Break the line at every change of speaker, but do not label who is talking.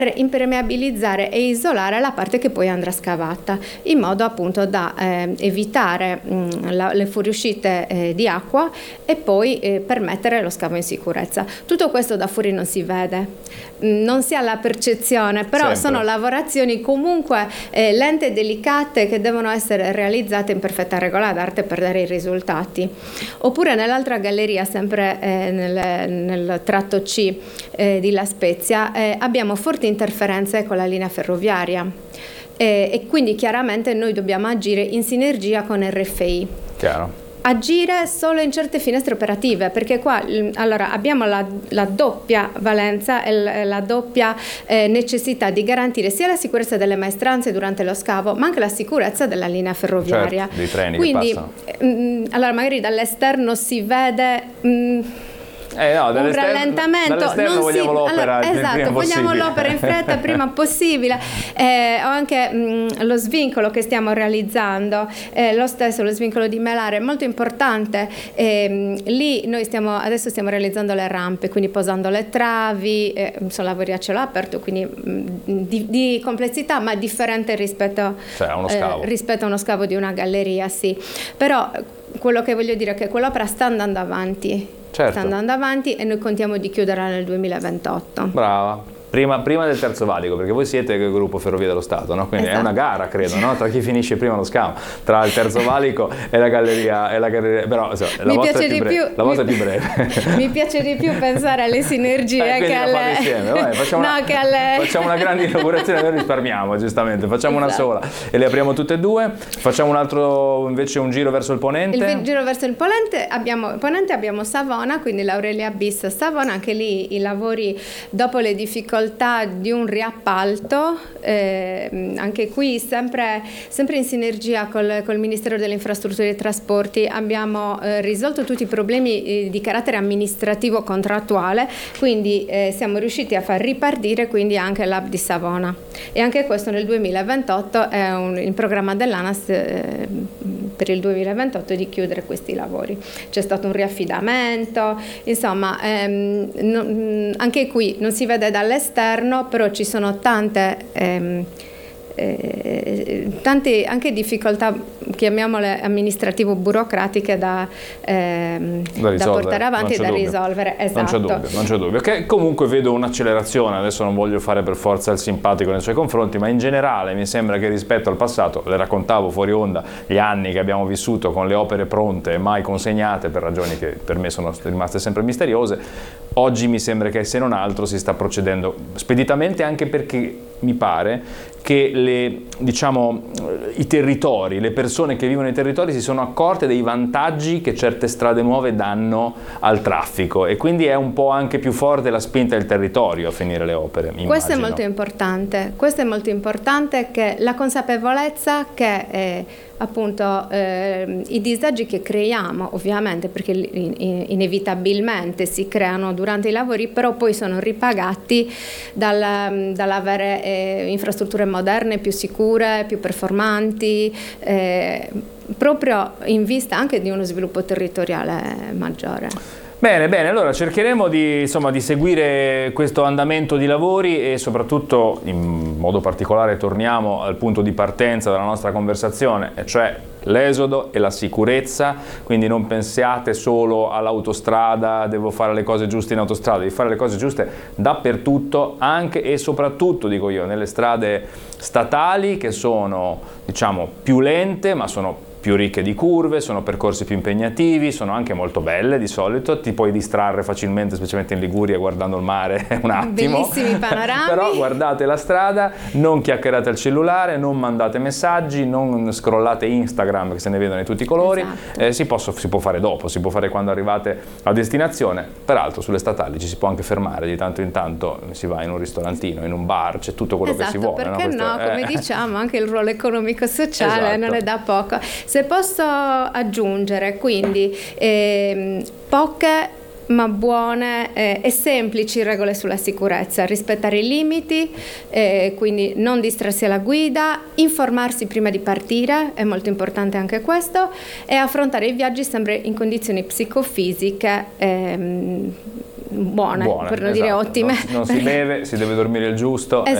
impermeabilizzare e isolare la parte che poi andrà scavata, in modo appunto da evitare le fuoriuscite di acqua e poi permettere lo scavo in sicurezza. Tutto questo da fuori non si vede, non si ha la percezione, però sempre sono lavorazioni comunque lente e delicate che devono essere realizzate in perfetta regola d'arte per dare i risultati. Oppure nell'altra galleria, sempre nel tratto C di La Spezia, abbiamo forti interferenze con la linea ferroviaria e quindi chiaramente noi dobbiamo agire in sinergia con RFI.
Chiaro.
Agire solo in certe finestre operative, perché qua allora abbiamo la doppia valenza e la doppia necessità di garantire sia la sicurezza delle maestranze durante lo scavo, ma anche la sicurezza della linea ferroviaria.
Certo, dei treni.
Quindi,
che passano.
Allora magari dall'esterno si vede un rallentamento,
dall'esterno vogliamo l'opera
esatto, vogliamo l'opera in fretta prima possibile, o anche lo svincolo che stiamo realizzando, lo stesso, lo svincolo di Melare è molto importante, lì noi adesso stiamo realizzando le rampe, quindi posando le travi, sono lavori a cielo aperto, quindi di complessità ma differente rispetto a uno scavo di una galleria, sì, però quello che voglio dire è che quell'opera sta andando avanti.
Certo.
Sta andando avanti e noi contiamo di chiuderla nel 2028.
Brava. Prima del Terzo Valico, perché voi siete il gruppo Ferrovie dello Stato, no? Quindi esatto. È una gara, credo, no? Tra chi finisce prima lo scavo, tra il Terzo Valico e la galleria, però insomma, la vostra è più breve.
Mi piace di più pensare alle sinergie che alle...
insieme. Vai, facciamo una grande inaugurazione, noi risparmiamo, giustamente, facciamo una sola e le apriamo tutte e due. Facciamo un altro, invece, un giro verso il Ponente.
Il giro verso il Ponente abbiamo Savona, quindi l'Aurelia Bis Savona, anche lì i lavori dopo le difficoltà di un riappalto, anche qui sempre in sinergia col Ministero delle Infrastrutture e Trasporti abbiamo risolto tutti i problemi di carattere amministrativo contrattuale, quindi siamo riusciti a far ripartire quindi anche l'hub di Savona e anche questo nel 2028 è il programma dell'ANAS per il 2028 di chiudere questi lavori. C'è stato un riaffidamento, insomma anche qui non si vede dall'esterno, però ci sono tante anche difficoltà, chiamiamole amministrativo-burocratiche da portare avanti e da risolvere. Esatto.
Non c'è dubbio. Che comunque vedo un'accelerazione, adesso non voglio fare per forza il simpatico nei suoi confronti, ma in generale mi sembra che rispetto al passato, le raccontavo fuori onda gli anni che abbiamo vissuto con le opere pronte e mai consegnate per ragioni che per me sono rimaste sempre misteriose, oggi mi sembra che se non altro si sta procedendo speditamente, anche perché mi pare che i territori, le persone che vivono nei territori si sono accorte dei vantaggi che certe strade nuove danno al traffico e quindi è un po' anche più forte la spinta del territorio a finire le opere.
Questo è molto importante, che la consapevolezza che appunto i disagi che creiamo, ovviamente, perché inevitabilmente si creano durante i lavori, però poi sono ripagati dall'avere infrastrutture moderne, più sicure, più performanti, proprio in vista anche di uno sviluppo territoriale maggiore.
Bene, allora cercheremo di seguire questo andamento di lavori e soprattutto, in modo particolare, torniamo al punto di partenza della nostra conversazione, e cioè l'esodo e la sicurezza. Quindi non pensiate solo all'autostrada, devo fare le cose giuste in autostrada, devi fare le cose giuste dappertutto, anche e soprattutto, dico io, nelle strade statali, che sono, più lente, ma sono più ricche di curve, sono percorsi più impegnativi, sono anche molto belle di solito, ti puoi distrarre facilmente, specialmente in Liguria, guardando il mare un attimo.
Bellissimi panorami.
Però guardate la strada, non chiacchierate al cellulare, non mandate messaggi, non scrollate Instagram, che se ne vedono di tutti i colori. Esatto. Si può fare dopo, si può fare quando arrivate a destinazione. Peraltro sulle statali ci si può anche fermare, di tanto in tanto si va in un ristorantino, in un bar, c'è tutto quello che si vuole.
Perché come diciamo, anche il ruolo economico-sociale, esatto, non è da poco. Se posso aggiungere, quindi poche ma buone e semplici regole sulla sicurezza: rispettare i limiti, quindi non distrarsi alla guida, informarsi prima di partire, è molto importante anche questo, e affrontare i viaggi sempre in condizioni psicofisiche buone, per non dire
esatto.
ottime.
Non si beve, si deve dormire il giusto.